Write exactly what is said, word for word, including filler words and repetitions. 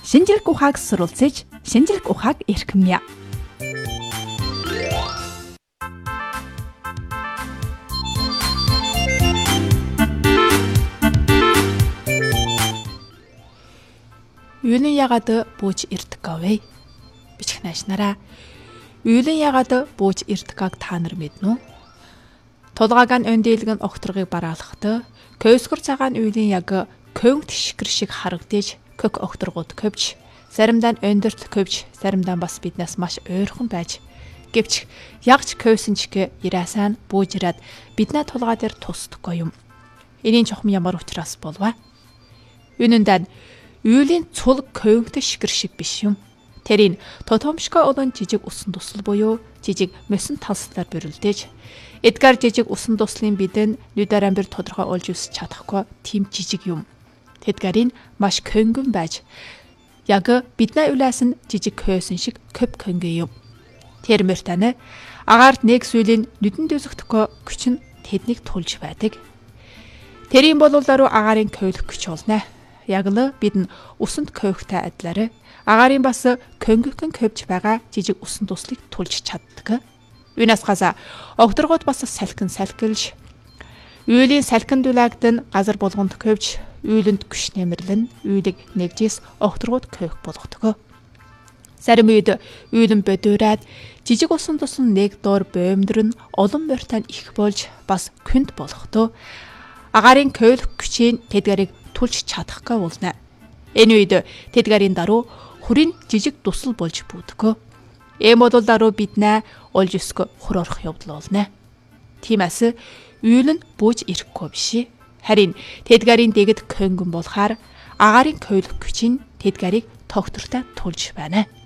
Шинжлэх ухааг суралцж, шинжлэх ухааг эрхэмнэ. Юулын ягаад бууж ирдэг вэ? Бичих наашнараа. Юулын ягаад бууж ирдэгг та нар мэднэ үү? Тулгааг нь өндийлгэн огторгыг бараалхад, көйсгөр цагаан юулын яг көнг тишгэр шиг харагдаж, кök огторгууд көвч, заримдаа нь өндөрт көвч, заримдаа бас биднээс маш ойрхон байж, гэвч ягч көйсөнчг ирээсaan бууж ирээд биднээ тулгаа дээр тусдаггүй юм. Энийн чухам ямар учраас болов? Юундаа Юулийн цул көнг тишгэр шиг биш юм. Тэрийн тотомшгой олон жижиг усан тусал буюу жижиг мөсөн талслаар бөрөлдөөж, эдгээр жижиг усан туслын бидэн нүдээр амбэр тодорхой олж үсч чадахгүй тийм жижиг юм. Тэдгэрийн маш көнгөн байж, яг биднээ улаас нь жижиг хөөсөн шиг көп көнгө юм. Тэр мөртанэ агаарт нэг сүлийн нүдэн дөсөхдөгөө күч нь тэднийг тулж байдаг. Тэрийн болуулааруу агаарын көйлөх күч болно. Яг л бид нь усанд көөхтэй адилаар агаарын бас көнгөн көвж байгаа жижиг усан туслыг тулж чаддаг. Юунаас газа огторгууд бас салхин салхилж, юулийн салхин дулаагд нь газар болгонд көвж, юулинд күш нэмэрлэн, юулийг нэгжээс огторгууд көөх болгодог. Зарим үед юулин бодураад жижиг усан тусан нэг доор боомдор нь олон морьтойн их болж бас күнд болгохдоо агаарын көөлөх күчийн тэдгэрийг тулж чадахгүй болно. Энэ үед тэдгэрийн даруй хүрийн жижиг дусал болж бүүдгөө. Эм бодол даруй биднээ олж өсгө хур орох явдал болно. Тиймээс үйл нь бууж ирэхгүй биш. Харин тэдгэрийн дэгэд көнгөн болохоор агаарын көөлөх күчийн тэдгэрийг тогтвортой тулж байна.